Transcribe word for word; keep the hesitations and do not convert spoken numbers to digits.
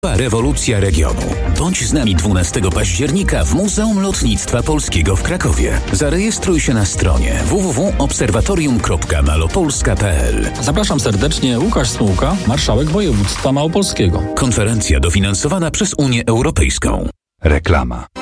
Rewolucja regionu. Bądź z nami dwunastego października w Muzeum Lotnictwa Polskiego w Krakowie. Zarejestruj się na stronie w w w kropka obserwatorium kropka malopolska kropka p l. Zapraszam serdecznie, Łukasz Smułka, marszałek województwa małopolskiego. Konferencja dofinansowana przez Unię Europejską. Reklama.